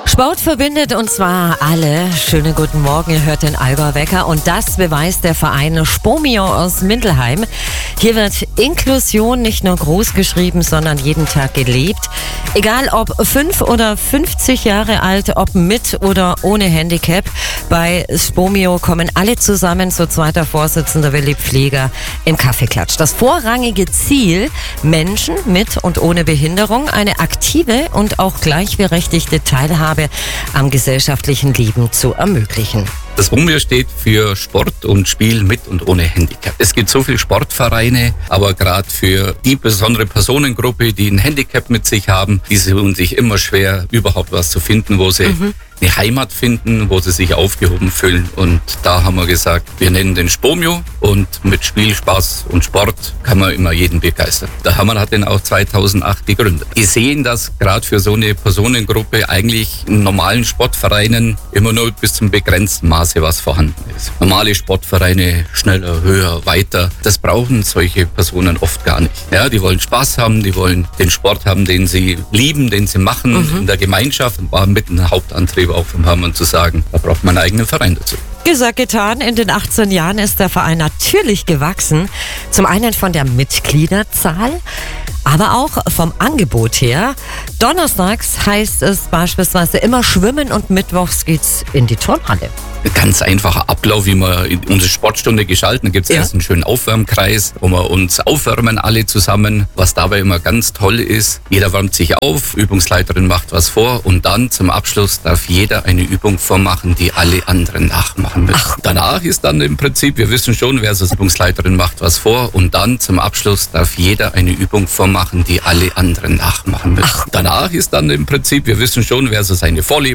Sport verbindet und zwar alle. Schönen guten Morgen, ihr hört den Allgäuer Wecker und das beweist der Verein Spomio aus Mindelheim. Hier wird Inklusion nicht nur groß geschrieben, sondern jeden Tag gelebt. Egal ob 5 oder 50 Jahre alt, ob mit oder ohne Handicap, bei Spomio kommen alle zusammen, so zweiter Vorsitzender Willi Pfleger im Kaffeeklatsch. Das vorrangige Ziel, Menschen mit und ohne Behinderung eine aktive und auch gleichberechtigte Teilhabe am gesellschaftlichen Leben zu ermöglichen. Das Spomio steht für Sport und Spiel mit und ohne Handicap. Es gibt so viele Sportvereine, aber gerade für die besondere Personengruppe, die ein Handicap mit sich haben, die tun sich immer schwer, überhaupt was zu finden, wo sie eine Heimat finden, wo sie sich aufgehoben fühlen. Und da haben wir gesagt, wir nennen den Spomio und mit Spiel, Spaß und Sport kann man immer jeden begeistern. Der Hammer hat den auch 2008 gegründet. Wir sehen, dass gerade für so eine Personengruppe eigentlich in normalen Sportvereinen immer nur bis zum begrenzten Maße was vorhanden ist. Normale Sportvereine, schneller, höher, weiter, das brauchen solche Personen oft gar nicht. Ja, die wollen Spaß haben, die wollen den Sport haben, den sie lieben, den sie machen in der Gemeinschaft. War mit ein Hauptantrieb auch vom Hammann zu sagen, da braucht man einen eigenen Verein dazu. Gesagt, getan. In den 18 Jahren ist der Verein natürlich gewachsen. Zum einen von der Mitgliederzahl, aber auch vom Angebot her. Donnerstags heißt es beispielsweise immer schwimmen und mittwochs geht's in die Turnhalle. Ein ganz einfacher Ablauf, wie wir in unsere Sportstunde gestalten. Da gibt es erst einen schönen Aufwärmkreis, wo wir uns aufwärmen alle zusammen. Was dabei immer ganz toll ist, jeder wärmt sich auf, Übungsleiterin macht was vor und dann zum Abschluss darf jeder eine Übung vormachen, die alle anderen nachmachen müssen. Danach ist dann im Prinzip, wir wissen schon, wer so Übungsleiterin macht was vor und dann zum Abschluss darf jeder eine Übung vormachen, die alle anderen nachmachen müssen. Danach ist dann im Prinzip, wir wissen schon, wer so seine Vorlieben